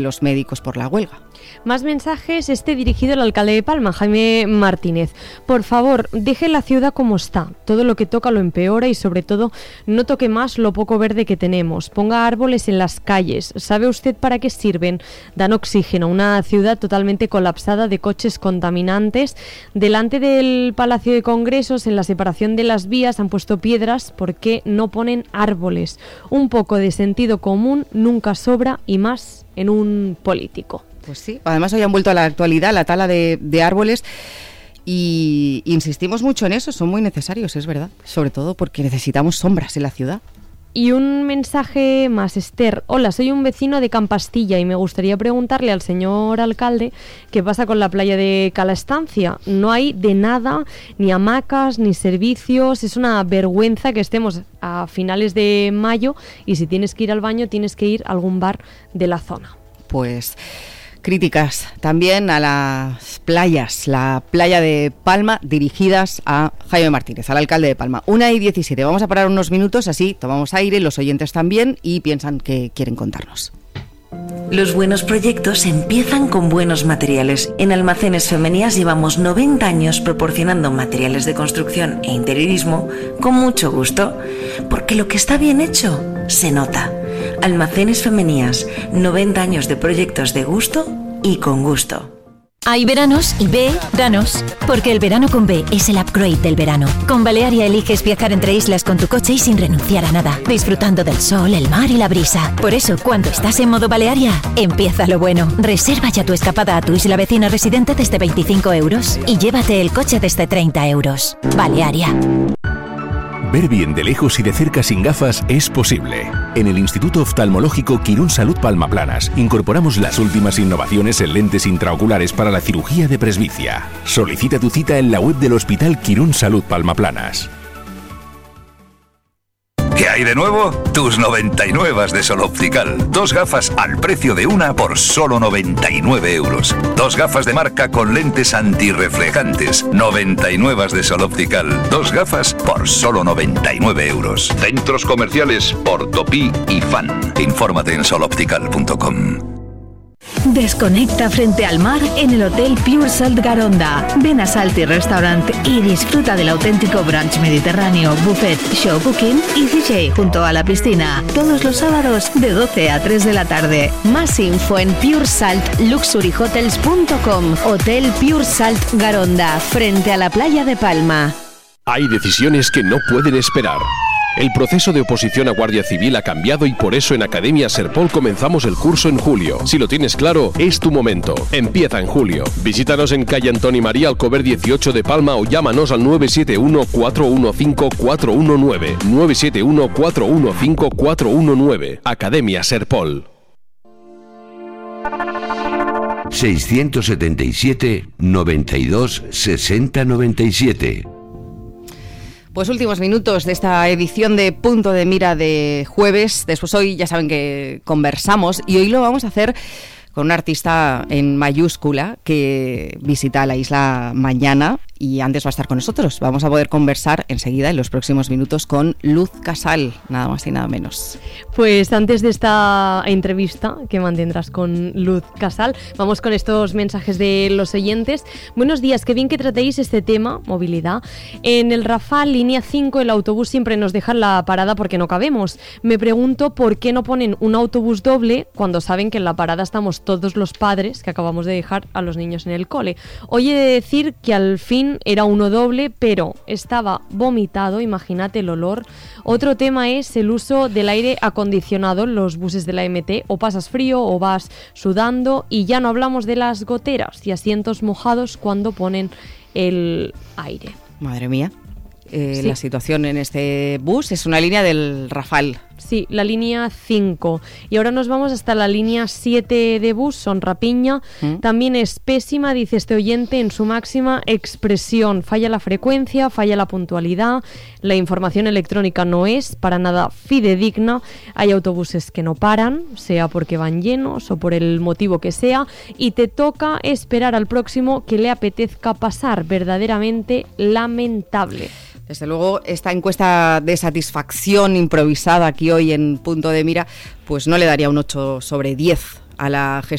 los médicos por la huelga. Más mensajes, dirigido al alcalde de Palma, Jaime Martínez. Por favor, deje la ciudad como está. Todo lo que toca lo empeora y sobre todo no toque más lo poco verde que tenemos. Ponga árboles en las calles. ¿Sabe usted para qué sirven? Dan oxígeno. Una ciudad totalmente colapsada de coches contaminantes. Delante del Palacio de Congresos, en la separación de las vías, han puesto piedras. ¿Por qué no ponen árboles? Un poco de sentido común nunca sobra, y más en un político. Pues sí, además hoy han vuelto a la actualidad la tala de árboles y insistimos mucho en eso, son muy necesarios, es verdad, sobre todo porque necesitamos sombras en la ciudad. Y un mensaje más, Esther. Hola, soy un vecino de Campastilla y me gustaría preguntarle al señor alcalde qué pasa con la playa de Cala Estancia. No hay de nada, ni hamacas, ni servicios. Es una vergüenza que estemos a finales de mayo y si tienes que ir al baño tienes que ir a algún bar de la zona. Pues críticas también a las playas, la playa de Palma, dirigidas a Jaime Martínez, al alcalde de Palma. 1:17, vamos a parar unos minutos, así tomamos aire, los oyentes también, y piensan que quieren contarnos. Los buenos proyectos empiezan con buenos materiales. En Almacenes Femenías llevamos 90 años proporcionando materiales de construcción e interiorismo con mucho gusto, porque lo que está bien hecho se nota. Almacenes Femenías, 90 años de proyectos de gusto y con gusto. Hay veranos y veranos, porque el verano con B es el upgrade del verano. Con Balearia eliges viajar entre islas con tu coche y sin renunciar a nada, disfrutando del sol, el mar y la brisa. Por eso, cuando estás en modo Balearia, empieza lo bueno. Reserva ya tu escapada a tu isla vecina residente desde 25 euros y llévate el coche desde 30 euros. Balearia. Ver bien de lejos y de cerca sin gafas es posible. En el Instituto Oftalmológico Quirón Salud Palma Planas incorporamos las últimas innovaciones en lentes intraoculares para la cirugía de presbicia. Solicita tu cita en la web del Hospital Quirón Salud Palma Planas. ¿Qué hay de nuevo? Tus 99 de Sol Optical. 2 gafas al precio de una por solo 99 euros. 2 gafas de marca con lentes antirreflejantes. 99 de Sol Optical. 2 gafas por solo 99 euros. Centros comerciales Portopí y Fan. Infórmate en soloptical.com. Desconecta frente al mar en el Hotel Pure Salt Garonda. Ven a Salty Restaurant y disfruta del auténtico brunch mediterráneo, buffet, show cooking y DJ junto a la piscina. Todos los sábados de 12 a 3 de la tarde. Más info en puresaltluxuryhotels.com. Hotel Pure Salt Garonda, frente a la playa de Palma. Hay decisiones que no pueden esperar. El proceso de oposición a Guardia Civil ha cambiado y por eso en Academia Serpol comenzamos el curso en julio. Si lo tienes claro, es tu momento. Empieza en julio. Visítanos en calle Antoni María Alcover 18 de Palma o llámanos al 971-415-419. 971-415-419. Academia Serpol. 677 92 60 97. Pues últimos minutos de esta edición de Punto de Mira de jueves. Después hoy ya saben que conversamos y hoy lo vamos a hacer con un artista en mayúscula que visita la isla mañana y antes va a estar con nosotros. Vamos a poder conversar enseguida, en los próximos minutos, con Luz Casal, nada más y nada menos. Pues antes de esta entrevista que mantendrás con Luz Casal, vamos con estos mensajes de los oyentes. Buenos días, qué bien que tratéis este tema, movilidad. En el Rafal, línea 5, el autobús siempre nos deja en la parada porque no cabemos. Me pregunto por qué no ponen un autobús doble cuando saben que en la parada estamos todos los padres que acabamos de dejar a los niños en el cole. Hoy he de decir que al fin era uno doble, pero estaba vomitado, imagínate el olor. Otro tema es el uso del aire acondicionado en los buses de la MT. O pasas frío o vas sudando, y ya no hablamos de las goteras y asientos mojados cuando ponen el aire. Madre mía. Sí. La situación en este bus es una línea del Rafal. Sí, la línea 5. Y ahora nos vamos hasta la línea 7 de bus, Son Rapiña. También es pésima, dice este oyente, en su máxima expresión. Falla la frecuencia, falla la puntualidad, la información electrónica no es para nada fidedigna. Hay autobuses que no paran, sea porque van llenos o por el motivo que sea, y te toca esperar al próximo que le apetezca pasar. Verdaderamente lamentable. Desde luego, esta encuesta de satisfacción improvisada aquí hoy en Punto de Mira, pues no le daría un 8 sobre 10 a la gestión